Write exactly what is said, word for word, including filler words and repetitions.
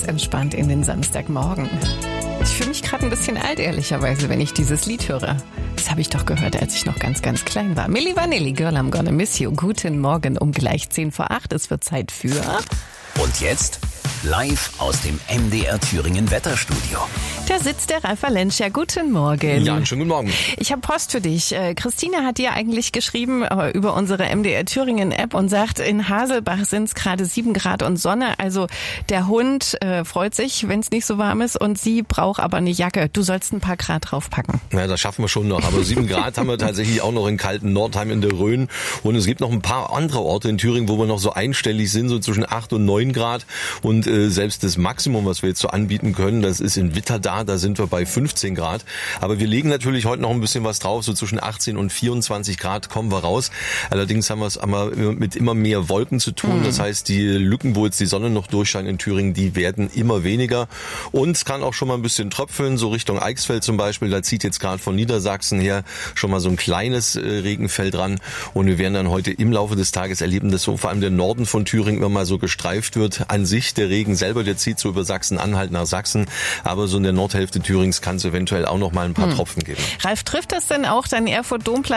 entspannt in den Samstagmorgen. Ich fühle mich gerade ein bisschen alt, ehrlicherweise, wenn ich dieses Lied höre. Das habe ich doch gehört, als ich noch ganz, ganz klein war. Milli Vanilli, Girl, I'm gonna miss you. Guten Morgen um gleich zehn vor acht. Es wird Zeit für... Und jetzt live aus dem M D R Thüringen Wetterstudio. Da sitzt der Ralf Valencia. Guten Morgen. Ja, einen schönen guten Morgen. Ich habe Post für dich. Christine hat dir eigentlich geschrieben äh, über unsere M D R Thüringen App und sagt, in Haselbach sind es gerade sieben Grad und Sonne. Also der Hund äh, freut sich, wenn es nicht so warm ist, und sie braucht aber eine Jacke. Du sollst ein paar Grad draufpacken. Ja, das schaffen wir schon noch. Aber sieben Grad haben wir tatsächlich auch noch in kalten Nordheim in der Rhön. Und es gibt noch ein paar andere Orte in Thüringen, wo wir noch so einstellig sind, so zwischen acht und neun Grad. Und äh, selbst das Maximum, was wir jetzt so anbieten können, das ist in Witterda, da sind wir bei fünfzehn Grad. Aber wir legen natürlich heute noch ein bisschen was drauf, so zwischen achtzehn und vierundzwanzig Grad kommen wir raus. Allerdings haben wir es einmal mit immer mehr Wolken zu tun. Das heißt, die Lücken, wo jetzt die Sonne noch durchscheint in Thüringen, die werden immer weniger. Und es kann auch schon mal ein bisschen tröpfeln, so Richtung Eichsfeld zum Beispiel. Da zieht jetzt gerade von Niedersachsen her schon mal so ein kleines äh, Regenfeld ran. Und wir werden dann heute im Laufe des Tages erleben, dass so vor allem der Norden von Thüringen immer mal so gestreift wird. An sich der Regen selber, der zieht so über Sachsen-Anhalt nach Sachsen. Aber so in der Nordhälfte Thürings kann es eventuell auch noch mal ein paar hm. Tropfen geben. Ralf, trifft das denn auch dann Erfurt Domplatz